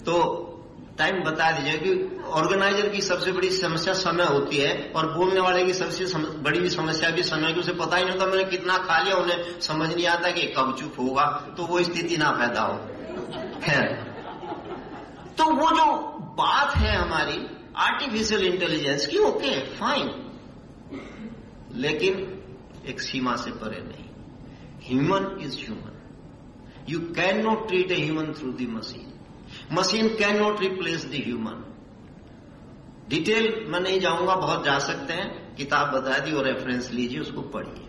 तो टाइम बता दीजिए कि ऑर्गेनाइजर की सबसे बड़ी समस्या समय होती है और बोलने वाले की सबसे बड़ी समस्या भी समय की, उसे पता ही नहीं होता मैंने कितना खा लिया, उन्हें समझ नहीं आता कि कब चुप होगा, तो वो स्थिति ना पैदा हो। खैर, तो वो जो बात है हमारी आर्टिफिशियल इंटेलिजेंस की, ओके फाइन, लेकिन एक सीमा से परे नहीं। Human is human, you can not treat a human through the machine, machine can not replace the human. Detail मैं नहीं जाऊंगा, बहुत जा सकते हैं, किताब बता दी और रेफरेंस लीजिए, उसको पढ़िए।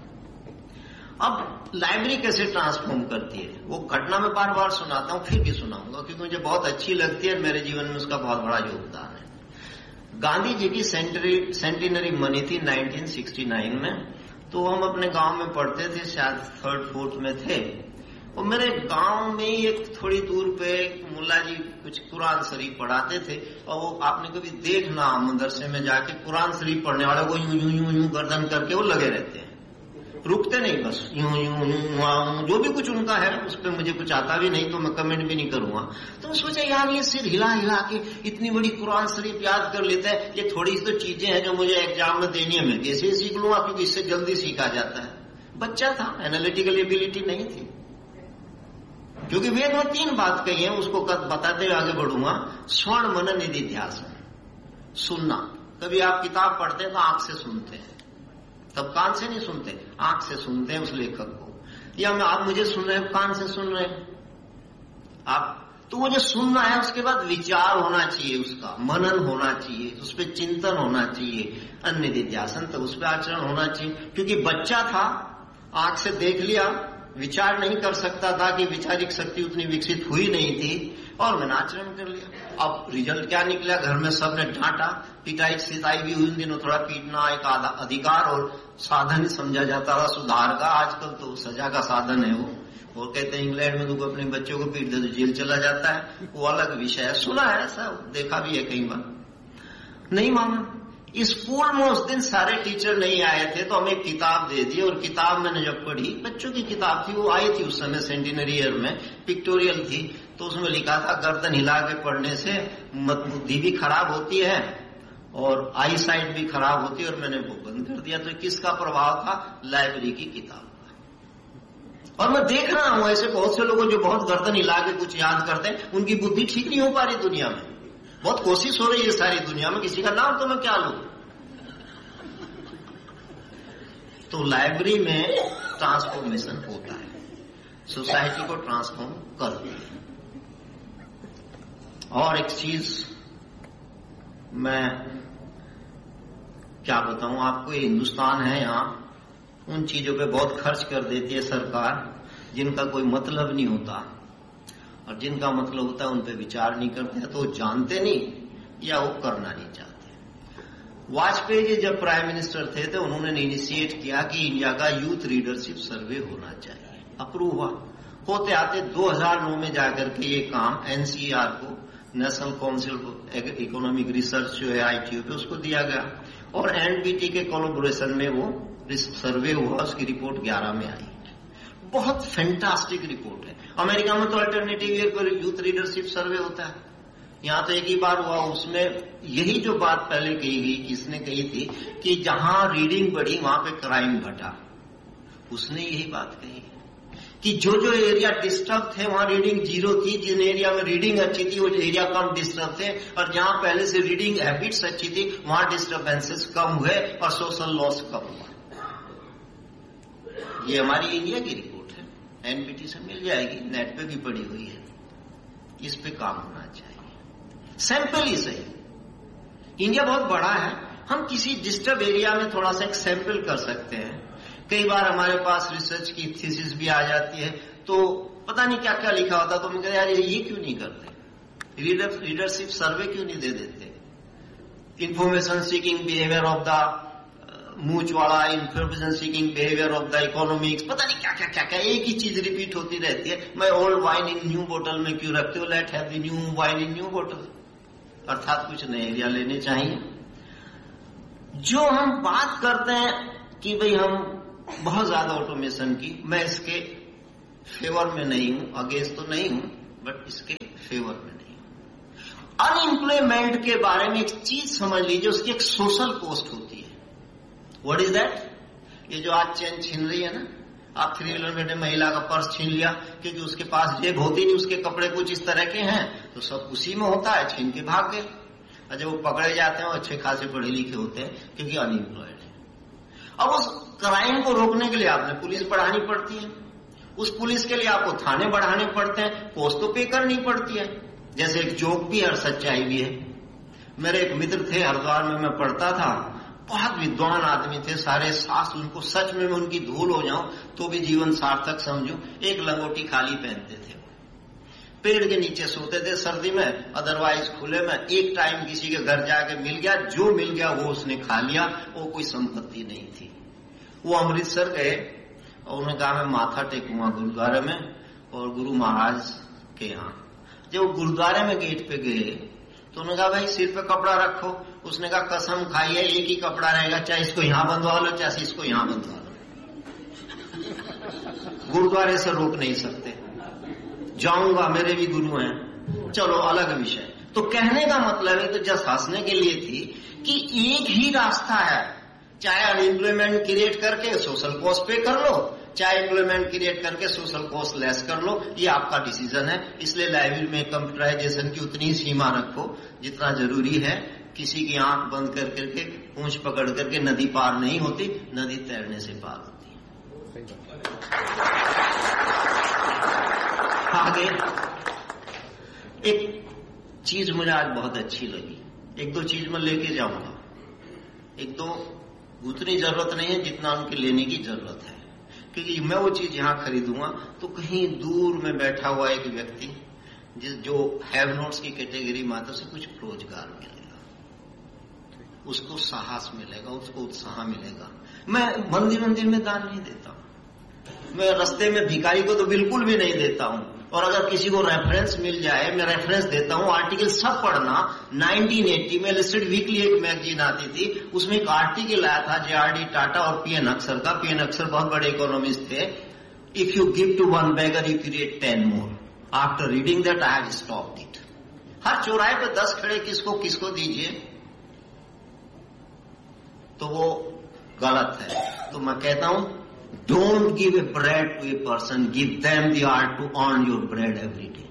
अब लाइब्रेरी कैसे ट्रांसफॉर्म करती है, वो घटना मैं बार बार सुनाता हूं, फिर भी सुनाऊंगा क्योंकि मुझे बहुत अच्छी लगती है, मेरे जीवन में उसका बहुत बड़ा योगदान है। गांधी जी की सेंटिनरी मनी थी 1969 में, तो हम अपने गांव में पढ़ते थे, शायद 3rd 4th में थे, और मेरे गांव में एक थोड़ी दूर पे मुल्ला जी कुछ कुरान शरीफ पढ़ाते थे, और वो आपने कभी देखना मदरसे में जाके कुरान शरीफ पढ़ने वाले को यूं यूं यूं यूं गर्दन करके वो लगे रहते हैं, रुकते नहीं, बस यूं यूं यूं, जो भी कुछ उनका है उस पर मुझे कुछ आता भी नहीं तो मैं कमेंट भी नहीं करूंगा। तो मैं सोचा यार ये सिर हिला हिला के इतनी बड़ी कुरान शरीफ याद कर लेता है, ये थोड़ी सी तो चीजें हैं जो मुझे एग्जाम में देनी है, मैं कैसे सीख लूंगा, क्योंकि इससे जल्दी सीखा जाता है। बच्चा था, एनालिटिकल एबिलिटी नहीं थी, क्योंकि वेद में 3 बात कही है, उसको बताते हुए आगे बढ़ूंगा। स्वर्ण मनन निधि ध्यास, सुनना। कभी आप किताब पढ़ते हैं तो आंख से सुनते हैं, तब कान से नहीं सुनते, आंख से सुनते हैं उस लेखक को, या आप मुझे सुन रहे हैं, कान से सुन रहे हैं आप, तो वो जो सुनना है उसके बाद विचार होना चाहिए, उसका मनन होना चाहिए, उस पर चिंतन होना चाहिए, अन्य निधिध्यासन, तो उस पर आचरण होना चाहिए। क्योंकि बच्चा था, आंख से देख लिया, विचार नहीं कर सकता था कि वैचारिक शक्ति उतनी विकसित हुई नहीं थी, और मैंने आचरण कर लिया। अब रिजल्ट क्या निकला, घर में सबने डांटा, पिटाई सिताई भी हुई। उन दिनों थोड़ा पीटना एक अधिकार और साधन समझा जाता था सुधार का, आजकल तो सजा का साधन है वो। और कहते हैं इंग्लैंड में तो अपने बच्चों को पीट दे तो जेल चला जाता है, वो अलग विषय है, सुना है ऐसा, देखा भी है कई बार। नहीं माना। स्कूल में उस दिन सारे टीचर नहीं आए थे, तो हमें किताब दे दी, और किताब मैंने जब पढ़ी, बच्चों की किताब थी, वो आई थी उस समय सेंटिनरी ईयर में, पिक्टोरियल थी, तो उसमें लिखा था गर्दन हिला के पढ़ने से बुद्धि भी खराब होती है और आई साइट भी खराब होती है, और मैंने वो बंद कर दिया। तो किसका प्रभाव था? लाइब्रेरी की किताब का। और मैं देख रहा हूं ऐसे बहुत से लोगों जो बहुत गर्दन हिला के कुछ याद करते हैं, उनकी बुद्धि ठीक नहीं हो पा रही दुनिया में, बहुत कोशिश हो रही है सारी दुनिया में, किसी का नाम तो मैं क्या लूं। तो लाइब्रेरी में ट्रांसफॉर्मेशन होता है, सोसाइटी को ट्रांसफॉर्म करती है। और एक चीज मैं क्या बताऊं आपको, ये हिंदुस्तान है, यहां उन चीजों पे बहुत खर्च कर देती है सरकार जिनका कोई मतलब नहीं होता, और जिनका मतलब होता है उन पे विचार नहीं करते, तो जानते नहीं या वो करना नहीं चाहते। वाजपेयी जी जब प्राइम मिनिस्टर थे तो उन्होंने इनिशिएट किया कि इंडिया का यूथ लीडरशिप सर्वे होना चाहिए, अप्रूव हुआ। होते आते 2009 में जाकर के ये काम एनसीईआर को, नेशनल काउंसिल इकोनॉमिक रिसर्च जो है ITO पे, उसको दिया गया, और एनपीटी के कोलैबोरेशन में वो सर्वे हुआ, उसकी रिपोर्ट 11 में आई। बहुत फैंटास्टिक रिपोर्ट है। अमेरिका में तो अल्टरनेटिव ईयर पर यूथ लीडरशिप सर्वे होता है, यहां तो एक ही बार हुआ। उसमें यही जो बात पहले कही गई, किसने कही थी कि जहां रीडिंग बढ़ी वहां पे क्राइम घटा, उसने यही बात कही कि जो जो एरिया डिस्टर्ब थे वहां रीडिंग 0 थी, जिन एरिया में रीडिंग अच्छी थी वो एरिया कम डिस्टर्ब थे, और जहां पहले से रीडिंग हैबिट्स अच्छी थी वहां डिस्टर्बेंसेस कम हुए और सोशल लॉस कम हुआ। ये हमारी इंडिया की रिपोर्ट है, एनपीटी से मिल जाएगी, नेट पे भी पड़ी हुई है। इस पे काम होना चाहिए, सैंपल ही सही। इंडिया बहुत बड़ा है, हम किसी डिस्टर्ब एरिया में थोड़ा सा एक सैंपल कर सकते हैं। कई बार हमारे पास रिसर्च की थीसिस भी आ जाती है, तो पता नहीं क्या क्या लिखा होता, तो हम कहते यार ये क्यों नहीं करते, लीडरशिप सर्वे क्यों नहीं दे देते, information seeking behaviour of the मूच वाला, information seeking behaviour of the economics, पता नहीं क्या क्या क्या क्या, एक ही चीज रिपीट होती रहती है। मैं ओल्ड वाइन इन न्यू बोतल में क्यों रखते हो, late have the new wine in new बोतल, अर्थात कुछ नए एरिया लेने चाहिए। जो हम बात करते हैं कि भाई हम बहुत ज्यादा ऑटोमेशन की, मैं इसके फेवर में नहीं हूं, अगेंस्ट तो नहीं हूं, बट इसके फेवर में नहीं हूं। अनएम्प्लॉयमेंट के बारे में एक चीज समझ लीजिए, उसकी एक सोशल कॉस्ट होती है. What is that? ये जो आज चेन छीन रही है ना, आप 3 व्हीलर में महिला का पर्स छीन लिया क्योंकि उसके पास जेब होती नहीं, उसके कपड़े कुछ इस तरह के हैं, तो सब उसी में होता है, छीन के भाग गए. और जब वो पकड़े जाते हैं वो अच्छे खासे पढ़े लिखे होते हैं क्योंकि अनएम्प्लॉयड है. अब उस क्राइम को रोकने के लिए आपने पुलिस बढ़ानी पड़ती है, उस पुलिस के लिए आपको थाने बढ़ाने पड़ते हैं, कॉस्ट तो पे करनी पड़ती है. जैसे एक जोक भी है और सच्चाई भी है. मेरे एक मित्र थे, हरिद्वार में मैं पढ़ता था, बहुत विद्वान आदमी थे, सारे शास्त्र उनको, सच में मैं उनकी धूल हो जाऊं तो भी जीवन सार्थक समझूं. एक लंगोटी खाली पहनते थे, पेड़ के नीचे सोते थे सर्दी में, अदरवाइज खुले में. एक टाइम किसी के घर जाके मिल गया, जो मिल गया वो उसने खा लिया, वो कोई संपत्ति नहीं थी. वो अमृतसर गए और उन्होंने कहा मैं माथा टेकूंगा गुरुद्वारे में और गुरु महाराज के यहाँ. जब वो गुरुद्वारे में गेट पे गए तो उन्होंने कहा भाई सिर पे कपड़ा रखो. उसने कहा कसम खाई है एक ही कपड़ा रहेगा, चाहे इसको यहां बंधवा लो चाहे इसको यहां बंधवा लो. गुरुद्वारे से रोक नहीं सकते. जाऊंगा, मेरे भी गुरु हैं, चलो अलग विषय. तो कहने का मतलब है, तो जस्ट हंसने के लिए थी कि एक ही रास्ता है, चाहे अनएम्प्लॉयमेंट क्रिएट करके सोशल कॉस्ट पे कर लो, चाहे एम्प्लॉयमेंट क्रिएट करके सोशल कॉस्ट लेस कर लो. ये आपका डिसीजन है. इसलिए लाइब्रेरी में कंप्यूटराइजेशन की उतनी सीमा रखो जितना जरूरी है. किसी की आंख बंद कर करके पूंछ पकड़ करके नदी पार नहीं होती, नदी तैरने से पार होती है. आगे एक चीज मुझे आज बहुत अच्छी लगी, एक दो चीज मैं लेके जाऊंगा. एक दो उतनी जरूरत नहीं है जितना उनके लेने की जरूरत है, क्योंकि मैं वो चीज यहां खरीदूंगा तो कहीं दूर में बैठा हुआ एक व्यक्ति जो हैव नोट्स की कैटेगरी में आता है, उसे कुछ रोजगार मिलेगा, उसको साहस मिलेगा, उसको उत्साह मिलेगा. मैं मंदिर में दान नहीं देता हूं, मैं रास्ते में भिखारी को तो बिल्कुल भी नहीं देता हूं. और अगर किसी को रेफरेंस मिल जाए, मैं रेफरेंस देता हूं. आर्टिकल सब पढ़ना. 1980 में लिस्टेड वीकली एक मैगजीन आती थी, उसमें एक आर्टिकल आया था JRD टाटा और PN अक्सर का. PN अक्सर बहुत बड़े इकोनॉमिस्ट थे. If you give to one beggar you create 10 more. After reading that I have stopped it. हर चौराहे पे 10 खड़े किसको दीजिए तो वो गलत है. तो मैं कहता हूं don't give a bread to a person, give them the art to earn your bread every day.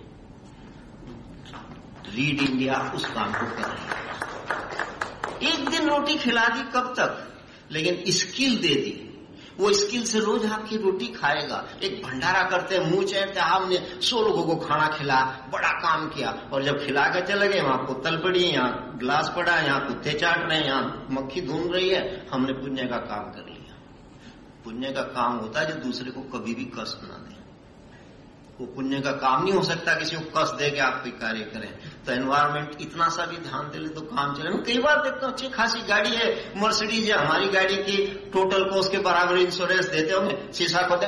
Read India उस काम को कर रही है. एक दिन रोटी खिला दी, कब तक, लेकिन स्किल दे दी. वो स्किल से रोज आपकी रोटी खाएगा. एक भंडारा करते हैं, मुंह चढ़ते, हमने 100 लोगों को खाना खिला, बड़ा काम किया, और जब खिला कर चले गए वहां बोतल पड़ी है, यहाँ गिलास पड़ा है, यहाँ कुत्ते चाट रहे हैं, यहाँ मक्खी घूम रही है, हमने पुण्य का काम कर लिया. पुण्य का काम होता है जो दूसरे को कभी भी कष्ट ना दे. वो पुण्य का काम नहीं हो सकता किसी को कष्ट दे के आप कोई कार्य करें. तो एनवायरमेंट इतना सा भी ध्यान दे ले तो काम चले. मैं कई बार देखता हूँ अच्छी खासी गाड़ी है, मर्सिडीज है, हमारी गाड़ी की टोटल कॉस्ट के बराबर इंश्योरेंस देते होंगे, शीशा खोते,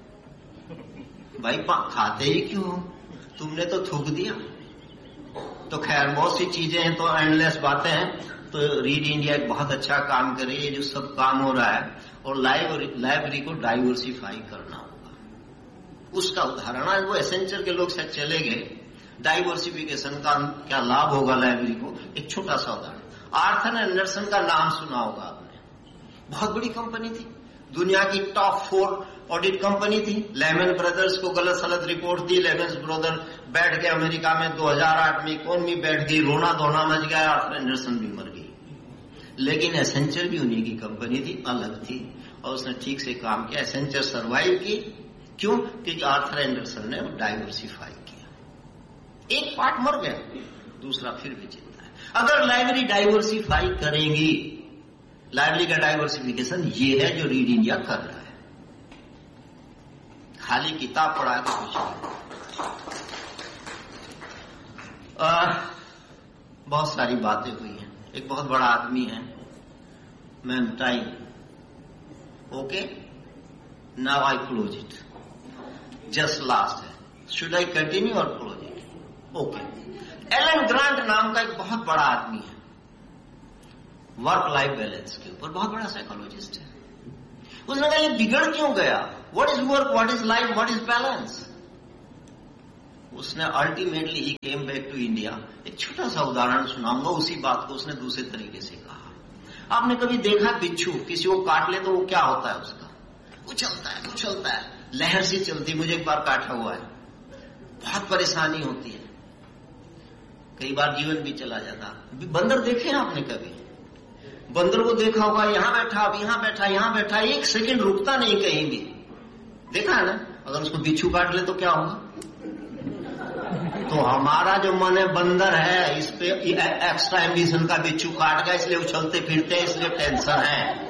भाई खाते ही क्यों, तुमने तो थूक दिया. तो खैर बहुत सी चीजें हैं, तो एंडलेस बातें हैं. तो रीड इंडिया एक बहुत अच्छा काम कर रही है. जो सब काम हो रहा है, और लाइब्रेरी को डाइवर्सिफाई करना होगा. उसका उदाहरण है, वो एसेंचर के लोग शायद चले गए. डाइवर्सिफिकेशन का क्या लाभ होगा लाइब्रेरी को, एक छोटा सा उदाहरण. आर्थर एंडरसन का नाम सुना होगा आपने. बहुत बड़ी कंपनी थी, दुनिया की टॉप 4 ऑडिट कंपनी थी. लेमन ब्रदर्स को गलत सलत रिपोर्ट दी, लेमन ब्रदर बैठ गए अमेरिका में. 2008 में इकोनॉमी बैठ गई, रोना धोना मच गया, आर्थर एंडरसन भी मर गई. लेकिन एसेंचर भी उन्हीं की कंपनी थी, अलग थी, और उसने ठीक से काम किया. एसेंचर सर्वाइव की. क्यों? क्योंकि आर्थर एंडरसन ने डाइवर्सिफाई किया. एक पार्ट मर गया, दूसरा फिर भी जिंदा है. अगर लाइब्रेरी डाइवर्सिफाई करेंगी, लाइब्रेरी का डाइवर्सिफिकेशन ये है जो रीड इंडिया कर रहा है. खाली किताब पढ़ा के कुछ नहीं. बहुत सारी बातें हुई हैं. एक बहुत बड़ा आदमी है, ma'am time. Okay, now I close it. Just last है. शुड आई कंटिन्यू और close it? Okay. Elon grant नाम का एक बहुत बड़ा आदमी है, वर्क लाइफ बैलेंस के ऊपर बहुत बड़ा साइकोलॉजिस्ट है. उसने कहा ये बिगड़ क्यों गया? What is work, what is life, what is balance? उसने ultimately he came back to India. एक छोटा सा उदाहरण सुनाऊंगा, उसी बात को उसने दूसरे तरीके से कहा। आपने कभी देखा बिच्छू किसी को काट ले तो वो क्या होता है उसका? उछलता है, लहर सी चलती। मुझे एक बार काटा हुआ है, बहुत परेशानी होती है, कई बार जीवन भी चला जाता। बंदर देखे आपने कभी? बंदर को देखा होगा, यहां बैठा, अब यहां बैठा, यहां बैठा, एक सेकंड रुकता नहीं कहीं भी। देखा है ना? अगर उसको बिच्छू काट ले तो क्या होगा? तो हमारा जो मन है बंदर है, इस पे एक्स्ट्रा एम्बिशन का बिच्छू काट गया, इसलिए उछलते फिरते हैं, इसलिए टेंशन है।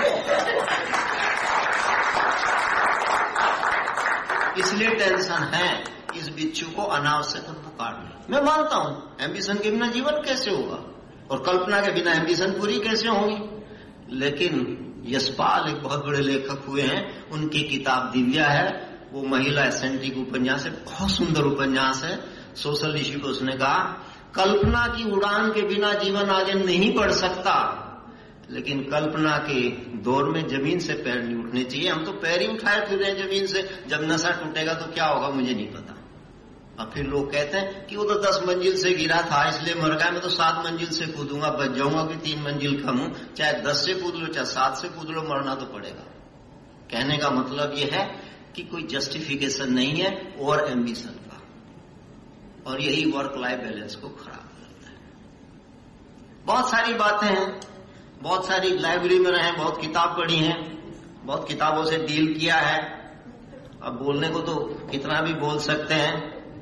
इसलिए टेंशन है इस बिच्छू को अनावश्यक हमको काटना। मैं मानता हूं एम्बिशन के बिना जीवन कैसे होगा, और कल्पना के बिना एम्बिशन पूरी कैसे होगी। लेकिन यशपाल एक बहुत बड़े लेखक हुए हैं, उनकी किताब दिव्या है, वो महिला एसेंट्रिक उपन्यास है, बहुत सुंदर उपन्यास है। सोशल इश्यू को उसने कहा, कल्पना की उड़ान के बिना जीवन आगे नहीं बढ़ सकता, लेकिन कल्पना के दौर में जमीन से पैर नहीं उठने चाहिए। हम तो पैर ही उठाए फिर रहे हैं जमीन से। जब नशा टूटेगा तो क्या होगा मुझे नहीं पता। और फिर लोग कहते हैं कि वो तो 10 मंजिल से गिरा था इसलिए मर गया, मैं तो 7 मंजिल से कूदूंगा, बच जाऊंगा कि 3 मंजिल कम हूं। चाहे 10 से कूद लो, चाहे 7 से कूद लो, मरना तो पड़ेगा। कहने का मतलब ये है कि कोई जस्टिफिकेशन नहीं है ओवर एम्बिशन का, और यही वर्क लाइफ बैलेंस को खराब करता है। बहुत सारी बातें हैं, बहुत सारी लाइब्रेरी में रहे, बहुत किताब पढ़ी है, बहुत किताबों से डील किया है। अब बोलने को तो कितना भी बोल सकते हैं,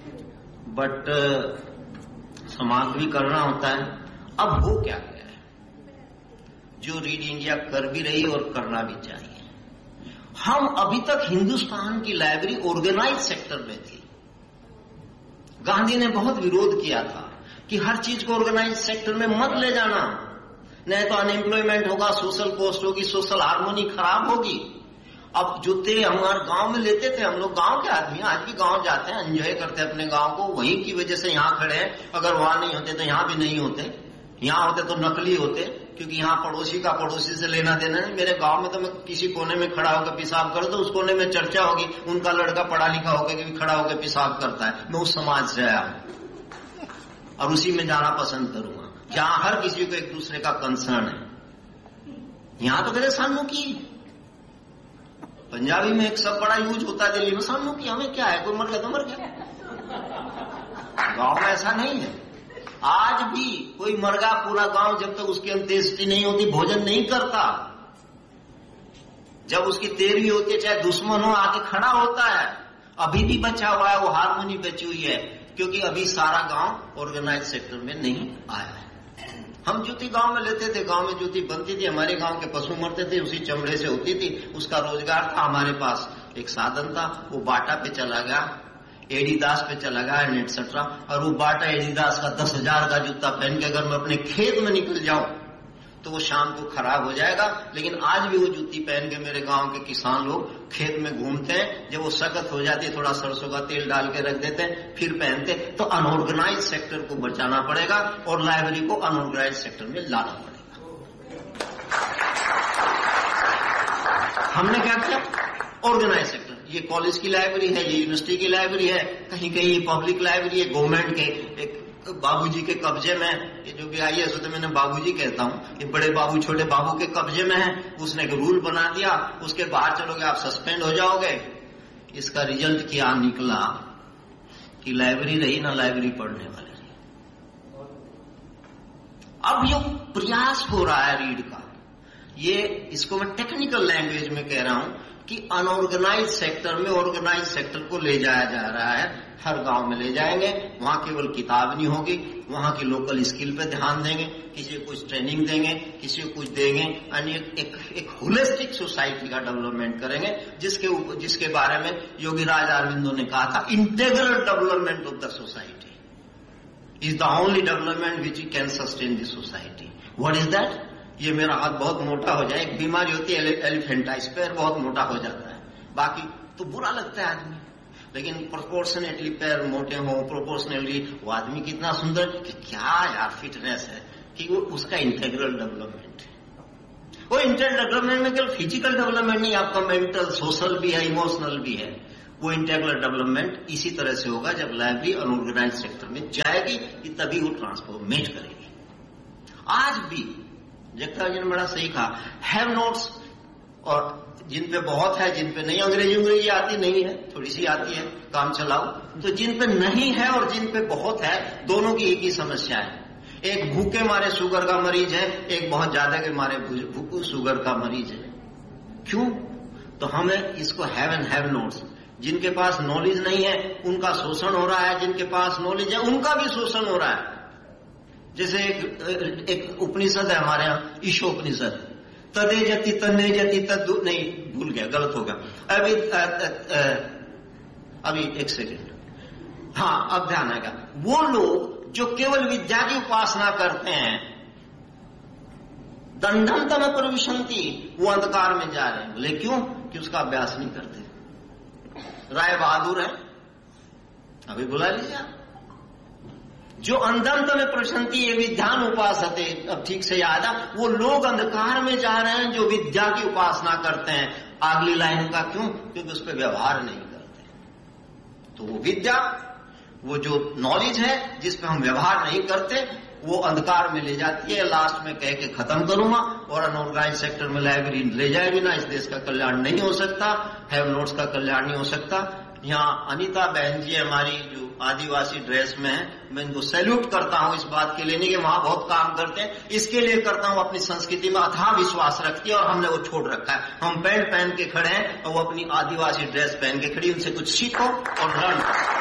बट समाप्त भी करना होता है। अब हो क्या गया है, जो रीड इंडिया कर भी रही और करना भी चाहिए। हम अभी तक हिंदुस्तान की लाइब्रेरी ऑर्गेनाइज सेक्टर में थी। गांधी ने बहुत विरोध किया था कि हर चीज को ऑर्गेनाइज सेक्टर में मत ले जाना, नहीं तो अनएम्प्लॉयमेंट होगा, सोशल कॉस्ट होगी, सोशल हार्मोनी खराब होगी। अब जूते हमारे गांव में लेते थे, हम लोग गांव के आदमी, आज भी गांव जाते हैं, एंजॉय करते हैं अपने गांव को, वहीं की वजह से यहाँ खड़े हैं। अगर वहां नहीं होते तो यहाँ भी नहीं होते, यहाँ होते तो नकली होते, क्योंकि यहाँ पड़ोसी का पड़ोसी से लेना देना नहीं। मेरे गांव में तो मैं किसी कोने में खड़ा होकर पेशाब करूं तो उस कोने में चर्चा होगी, उनका लड़का पढ़ा लिखा होकर भी खड़ा होकर पेशाब करता है। मैं उस समाज से आया हूं और उसी में जाना पसंद करूंगा जहां हर किसी को एक दूसरे का कंसर्न है। यहां तो कहते सानमुखी, पंजाबी में एक सब बड़ा यूज होता है, दिल्ली में सानमुखी, हमें क्या है, कोई मर गया तो मर गया। गांव में ऐसा नहीं है। आज भी कोई मर गया, पूरा गांव जब तक उसकी अंत्येष्टि नहीं होती भोजन नहीं करता। जब उसकी तेरहवीं होती है, चाहे दुश्मन हो, आके खड़ा होता है। अभी भी बचा हुआ है, वो हारमोनी बची हुई है, क्योंकि अभी सारा गांव ऑर्गेनाइज सेक्टर में नहीं आया है। हम जूती गांव में लेते थे, गांव में जूती बनती थी, हमारे गांव के पशु मरते थे, उसी चमड़े से होती थी, उसका रोजगार था। हमारे पास एक साधन था, वो बाटा पे चला गया, एडिदास पे चला गया, एटसेट्रा। और वो बाटा एडिदास का 10,000 का जूता पहन के अगर मैं अपने खेत में निकल जाऊं तो वो शाम को खराब हो जाएगा। लेकिन आज भी वो जूती पहन के मेरे गांव के किसान लोग खेत में घूमते हैं। जब वो सख्त हो जाती है, थोड़ा सरसों का तेल डाल के रख देते हैं, फिर पहनते। तो अनऑर्गेनाइज सेक्टर को बचाना पड़ेगा और लाइब्रेरी को अनऑर्गेनाइज सेक्टर में लाना पड़ेगा। हमने क्या किया? ऑर्गेनाइज सेक्टर, ये कॉलेज की लाइब्रेरी है, ये यूनिवर्सिटी की लाइब्रेरी है, कहीं कहीं ये पब्लिक लाइब्रेरी है, गवर्नमेंट के एक बाबूजी के कब्जे में। ये जो भी आई है तो मैंने बाबूजी कहता हूं, ये बड़े बाबू छोटे बाबू के कब्जे में है। उसने एक रूल बना दिया, उसके बाहर चलोगे आप सस्पेंड हो जाओगे। इसका रिजल्ट क्या निकला कि लाइब्रेरी रही ना लाइब्रेरी पढ़ने वाले रही। अब ये प्रयास हो रहा है रीड का, ये इसको मैं टेक्निकल लैंग्वेज में कह रहा हूं कि अनऑर्गेनाइज सेक्टर में ऑर्गेनाइज सेक्टर को ले जाया जा रहा है। हर गांव में ले जाएंगे, वहां केवल किताब नहीं होगी, वहां की लोकल स्किल पे ध्यान देंगे, किसी को कुछ ट्रेनिंग देंगे, किसी को कुछ देंगे, यानी एक होलिस्टिक सोसाइटी का डेवलपमेंट करेंगे, जिसके बारे में योगीराज अरविंदो ने कहा था, integral development of the society is the only development which can sustain the society. What is that? ये मेरा हाथ बहुत मोटा हो जाए, एक बीमारी होती है एलिफेंटाइटिस, पैर बहुत मोटा हो जाता है। बाकी तो बुरा लगता है आदमी, लेकिन प्रोपोर्शनेटली पैर मोटे हो, प्रोपोर्शनेटली वो आदमी कितना सुंदर, कि क्या यार फिटनेस है, कि वो उसका इंटेग्रल डेवलपमेंट है। वो इंटेग्रल डेवलपमेंट में केवल फिजिकल डेवलपमेंट नहीं, आपका मेंटल सोशल भी है, इमोशनल भी है। वो इंटेग्रल डेवलपमेंट इसी तरह से होगा जब लाइब्रेरी अनऑर्गेनाइज सेक्टर में जाएगी कि तभी वो ट्रांसफॉर्मेट करेगी। आज भी जगताप जी ने बड़ा सही कहा, हैव नोट्स और जिन पे बहुत है जिन पे नहीं, अंग्रेजी आती नहीं है, थोड़ी सी आती है, काम चलाओ। तो जिन पे नहीं है और जिन पे बहुत है, दोनों की एक ही समस्या है। एक भूखे मारे शुगर का मरीज है, एक बहुत ज्यादा के मारे शुगर का मरीज है। क्यों? तो हमें इसको हैव एंड हैव नोट्स, जिनके पास नॉलेज नहीं है उनका शोषण हो रहा है, जिनके पास नॉलेज है उनका भी शोषण हो रहा है। जैसे एक उपनिषद है हमारे यहाँ, ईशोपनिषद, तदे जति तन्ने जति तद, नहीं भूल गया, गलत होगा। अभी एक सेकेंड, हाँ अब ध्यान आएगा। वो लोग जो केवल विद्या की उपासना करते हैं, दंडम तम प्रविशंति, वो अंधकार में जा रहे हैं। बोले क्यों? कि उसका अभ्यास नहीं करते। राय बहादुर है, अभी बुला लीजिए। जो अंधम में प्रशंति ये विद्यान उपासते, अब ठीक से याद आ, वो लोग अंधकार में जा रहे हैं जो विद्या की उपासना करते हैं। अगली लाइन का क्यों? क्योंकि उस पर व्यवहार नहीं करते। तो वो विद्या, वो जो नॉलेज है जिस पे हम व्यवहार नहीं करते, वो अंधकार में ले जाती है। लास्ट में कह के खत्म करूंगा, और अनऑर्गेनाइज सेक्टर में लाइब्रेरी ले जाए बिना इस देश का कल्याण नहीं हो सकता, हैव नोट्स का कल्याण नहीं हो सकता। यहाँ अनीता बहन जी हमारी जो आदिवासी ड्रेस में है, मैं इनको सैल्यूट करता हूँ इस बात के लिए, नहीं कि वहां बहुत काम करते हैं, इसके लिए करता हूँ अपनी संस्कृति में अथाह विश्वास रखती है और हमने वो छोड़ रखा है। हम पैंट पहन के खड़े हैं और वो अपनी आदिवासी ड्रेस पहन के खड़ी, उनसे कुछ सीखो और लर्न।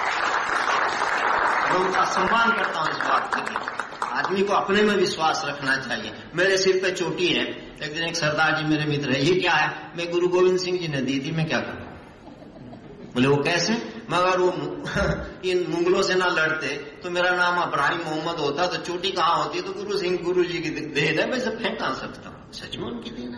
मैं उनका सम्मान करता हूँ इस बात के लिए। आदमी को अपने में विश्वास रखना चाहिए। मेरे सिर पे चोटी है, एक दिन एक सरदार जी मेरे मित्र है, ये क्या है? मैं गुरु गोविंद सिंह जी ने दी थी, मैं क्या करूं? बोले वो कैसे? मगर वो इन मुगलों से ना लड़ते तो मेरा नाम अब्राहिम मोहम्मद होता, तो चोटी कहाँ होती? तो गुरु सिंह गुरु जी की देन है, मैं सब फेंक कहां सकता हूं? सच में उनकी देन है।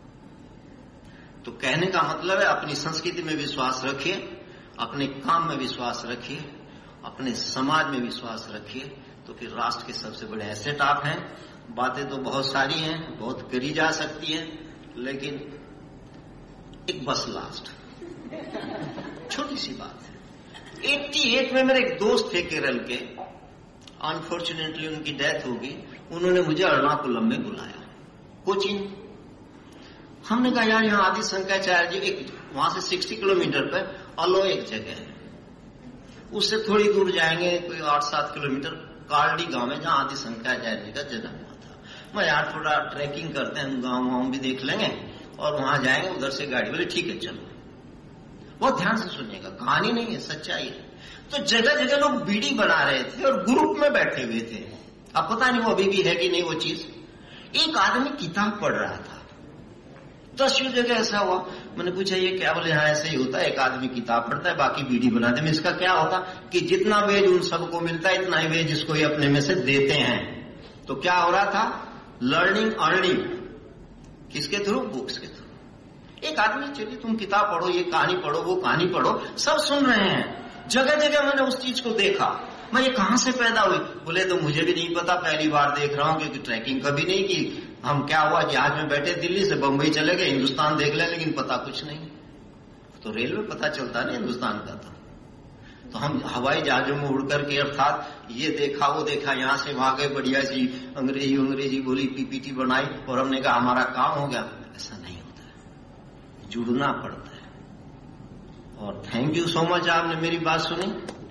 तो कहने का मतलब है अपनी संस्कृति में विश्वास रखिए, अपने काम में विश्वास रखिए, अपने समाज में विश्वास रखिए, तो फिर राष्ट्र के सबसे बड़े एसेट आप हैं। बातें तो बहुत सारी हैं, बहुत करी जा सकती हैं, लेकिन एक बस लास्ट छोटी सी बात है। 88 में मेरे एक दोस्त थे केरल के, अनफॉर्चुनेटली उनकी डेथ हो गई। उन्होंने मुझे एर्नाकुलम में बुलाया, कोचिंग। हमने कहा यार यहाँ आदि शंकराचार्य जी, एक वहां से 60 किलोमीटर पर अलो एक जगह है, उससे थोड़ी दूर जाएंगे कोई 8-7 किलोमीटर, कार्डी गांव है जहां आदि शंकराचार्य जी का जन्म हुआ था। मैं यार थोड़ा ट्रैकिंग करते हैं, गांव भी देख लेंगे और वहां जाएंगे, उधर से गाड़ी। बोले ठीक है चलो। बहुत ध्यान से सुनिएगा, कहानी नहीं है, सच्चाई है। तो जगह जगह लोग बीड़ी बना रहे थे और ग्रुप में बैठे हुए थे। अब पता नहीं वो अभी भी है कि नहीं वो चीज। एक आदमी किताब पढ़ रहा था, 10 जगह ऐसा हुआ। मैंने पूछा ये क्या? बोले हाँ ऐसे ही होता है, एक आदमी किताब पढ़ता है, बाकी बीड़ी बनाते हैं। इसका क्या होता कि जितना वेज उन सबको मिलता है, इतना ही वेज इसको ये अपने में से देते हैं। तो क्या हो रहा था? Learning earning. किसके थ्रू? बुक्स के थ्रू। एक आदमी, चलिए तुम किताब पढ़ो, ये कहानी पढ़ो, वो कहानी पढ़ो, सब सुन रहे हैं। जगह जगह मैंने उस चीज को देखा। मैं ये कहां से पैदा हुई? बोले तो मुझे भी नहीं पता, पहली बार देख रहा हूं, क्योंकि ट्रैकिंग कभी नहीं की। हम क्या हुआ, जहाज में बैठे, दिल्ली से बंबई चले गए, हिंदुस्तान देख ले, लेकिन पता कुछ नहीं। तो रेलवे पता चलता नहीं हिंदुस्तान का था। तो हम हवाई जहाजों में उड़ करके, अर्थात ये देखा वो देखा, यहां से वहां गए, बढ़िया सी अंग्रेजी बोली, पीपीटी बनाई, और हमने कहा हमारा काम हो गया। ऐसा नहीं होता है, जुड़ना पड़ता है। और थैंक यू सो मच, आपने मेरी बात सुनी,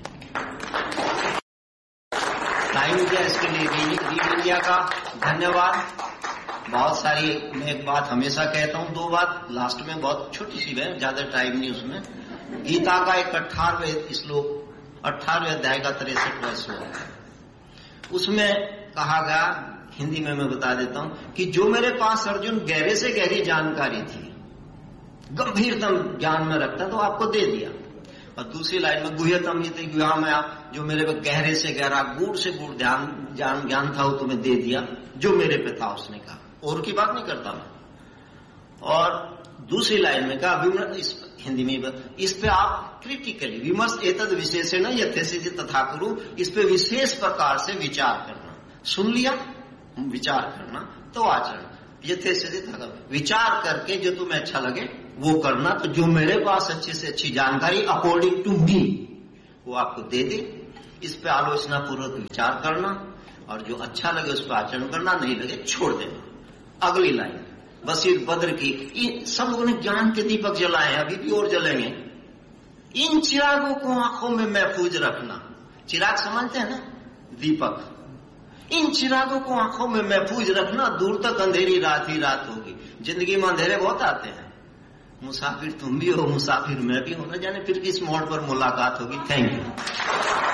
टाइम दिया, इसके लिए रीड इंडिया का धन्यवाद। बहुत सारी, मैं एक बात हमेशा कहता हूं, 2 बात लास्ट में, बहुत छोटी सी है, ज्यादा टाइम नहीं उसमें। गीता का एक 18वें श्लोक, 18वें अध्याय का 63वां श्लोक, उसमें कहा गया, हिंदी में मैं बता देता हूं, कि जो मेरे पास अर्जुन गहरे से गहरी जानकारी थी, गंभीरतम ज्ञान में रखता, तो आपको दे दिया। और दूसरी लाइन में गुह्यतम हिते गुह्यामया, जो मेरे पे गहरे से गहरा, गूढ़ से गूढ़ ज्ञान था, वो तुम्हें दे दिया जो मेरे पे था। उसने कहा, और की बात नहीं करता मैं। और दूसरी लाइन में कहा, हिंदी में, इस पे आप क्रिटिकली विमर्श एतद विशेषेण यथेसिद्धि तथा कुरु, इस पे विशेष प्रकार से विचार करना। सुन लिया, विचार करना, तो आचरण। यथेसिद्धि तथा, विचार करके जो तुम्हें अच्छा लगे वो करना, तो जो मेरे पास अच्छे से अच्छी जानकारी अकॉर्डिंग टू मी वो आपको दे दे, इस पे आलोचना पूर्वक विचार करना, और जो अच्छा लगे उस पर आचरण करना, नहीं लगे छोड़ देना। अगली लाइन बसीर बद्र की, सब लोगों ने ज्ञान के दीपक जलाए, अभी भी और जलेंगे। इन चिरागों को आंखों में महफूज रखना। चिराग समझते हैं ना, दीपक। इन चिरागों को आंखों में महफूज रखना, दूर तक अंधेरी रात ही रात होगी। जिंदगी में अंधेरे बहुत आते हैं, मुसाफिर तुम भी हो, मुसाफिर मैं भी हूं, न जाने फिर किस मोड़ पर मुलाकात होगी। Thank you.